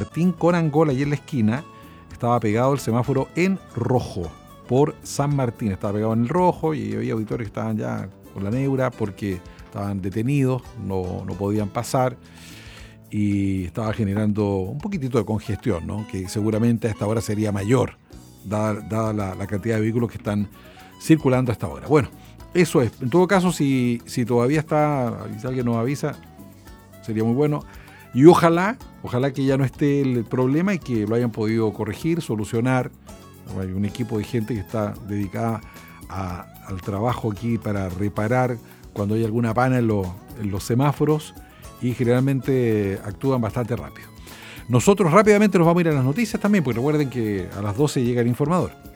Martín con Angola y en la esquina estaba pegado el semáforo en rojo por San Martín. Estaba pegado en el rojo y había auditores que estaban ya con la neura porque estaban detenidos, no podían pasar y estaba generando un poquitito de congestión, ¿no? Que seguramente a esta hora sería mayor, dada la cantidad de vehículos que están circulando a esta hora. Bueno, eso es. En todo caso, si todavía está, si alguien nos avisa, sería muy bueno. Y ojalá que ya no esté el problema y que lo hayan podido corregir, solucionar. Hay un equipo de gente que está dedicada al trabajo aquí para reparar cuando hay alguna pana en los semáforos y generalmente actúan bastante rápido. Nosotros rápidamente nos vamos a ir a las noticias también, porque recuerden que a las 12 llega el informador.